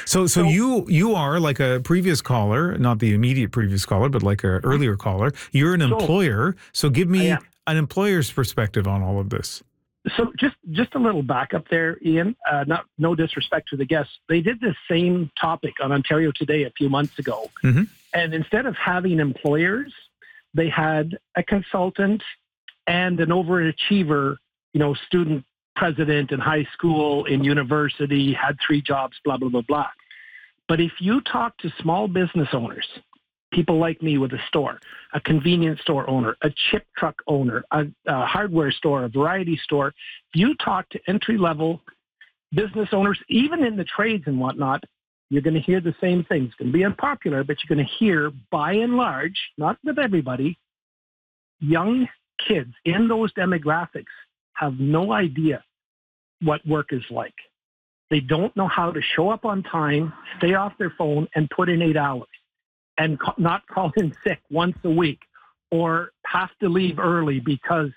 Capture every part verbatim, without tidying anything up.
So, so, so you you are like a previous caller, not the immediate previous caller, but like an earlier caller. You're an employer. So give me an employer's perspective on all of this. So just, just a little backup there, Ian. Uh, not no disrespect to the guests. They did this same topic on Ontario Today a few months ago. Mm-hmm. And instead of having employers, they had a consultant and an overachiever, you know, student president in high school, in university, had three jobs, blah, blah, blah, blah. But if you talk to small business owners, people like me with a store, a convenience store owner, a chip truck owner, a, a hardware store, a variety store, if you talk to entry-level business owners, even in the trades and whatnot, you're going to hear the same things. It's going to be unpopular, but you're going to hear, by and large, not with everybody, young kids in those demographics have no idea what work is like. They don't know how to show up on time, stay off their phone, and put in eight hours. And not call in sick once a week or have to leave early because,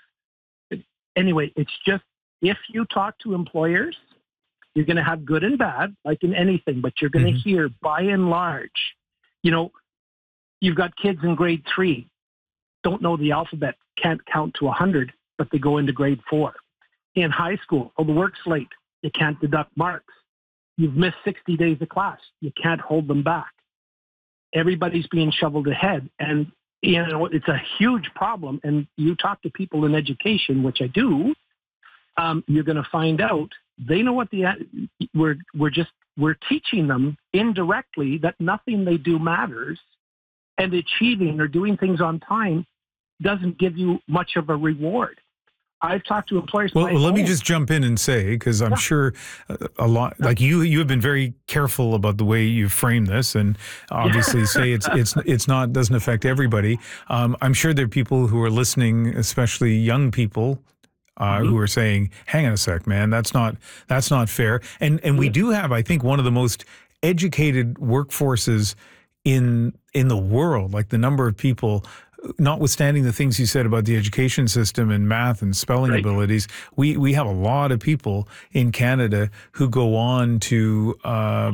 anyway, it's just, if you talk to employers, you're going to have good and bad, like in anything, but you're going to mm-hmm. hear, by and large, you know, you've got kids in grade three, don't know the alphabet, can't count to one hundred, but they go into grade four. In high school, oh, the work's late, you can't deduct marks. You've missed sixty days of class, you can't hold them back. Everybody's being shoveled ahead, and you know it's a huge problem. And you talk to people in education, which I do, um, you're going to find out they know what the we're we're just we're teaching them indirectly that nothing they do matters, and achieving or doing things on time doesn't give you much of a reward. I've talked to employers. Well, let me just jump in and say, because I'm yeah. sure a lot, like you, you have been very careful about the way you frame this, and obviously say it's it's it's not doesn't affect everybody. Um, I'm sure there are people who are listening, especially young people, uh, mm-hmm. who are saying, "Hang on a sec, man, that's not that's not fair." And and we do have, I think, one of the most educated workforces in in the world. Like the number of people, notwithstanding the things you said about the education system and math and spelling right. abilities, we, we have a lot of people in Canada who go on to uh,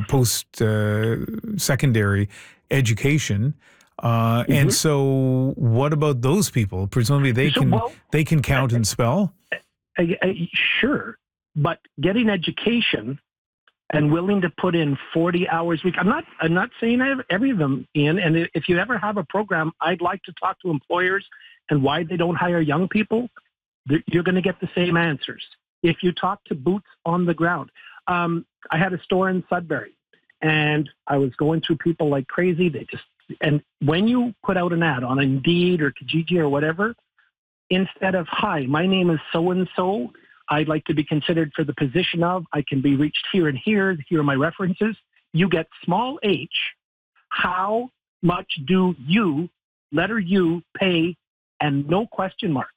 post-secondary uh, education. Uh, mm-hmm. And so what about those people? Presumably they so, can well, they can count and spell? I, I, sure, but getting education and willing to put in forty hours a week. I'm not, I'm not saying I have every of them, Ian. And if you ever have a program, I'd like to talk to employers and why they don't hire young people. You're going to get the same answers. If you talk to boots on the ground. Um, I had a store in Sudbury and I was going through people like crazy. They just, and when you put out an ad on Indeed or Kijiji or whatever, instead of, "Hi, my name is so-and-so, I'd like to be considered for the position of, I can be reached here and here, here are my references," you get small h, "How much do you," letter U, "pay," and no question mark.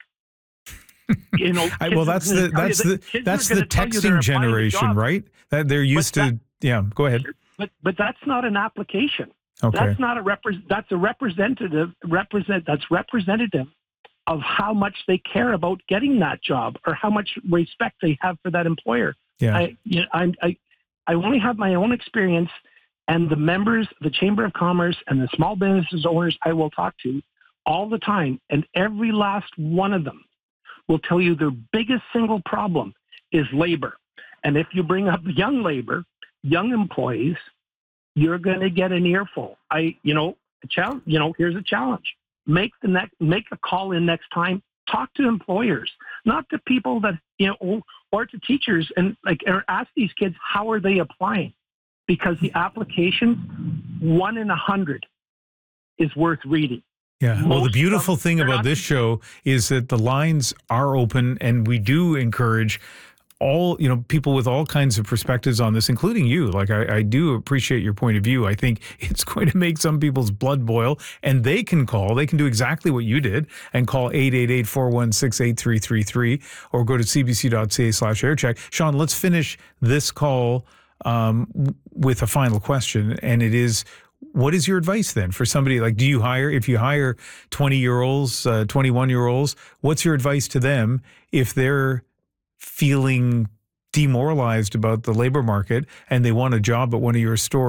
You know, I, well, that's the that's the that's the texting generation, right? That they're used to. Yeah, go ahead. But but that's not an application. Okay. That's not a repre- That's a representative. Represent. That's representative of how much they care about getting that job or how much respect they have for that employer. Yeah. I, you know, I, I, I only have my own experience, and the members of the Chamber of Commerce and the small business owners I will talk to all the time, and every last one of them will tell you their biggest single problem is labor. And if you bring up young labor, young employees, you're going to get an earful. I, you know, a challenge, you know, here's a challenge. Make the next, make a call in next time. Talk to employers, not to people that, you know, or to teachers, and like, or ask these kids, how are they applying? Because the applications, one in a hundred is worth reading. Yeah. Most well, the beautiful thing about not- this show is that the lines are open, and we do encourage all, you know, people with all kinds of perspectives on this, including you. Like, I, I do appreciate your point of view. I think it's going to make some people's blood boil, and they can call. They can do exactly what you did and call eight eight eight, four one six, eight three three three or go to cbc.ca slash aircheck. Sean, let's finish this call um, with a final question, and it is, what is your advice then for somebody? Like, do you hire, if you hire twenty-year-olds, uh, twenty-one-year-olds, what's your advice to them if they're feeling demoralized about the labor market and they want a job at one of your stores?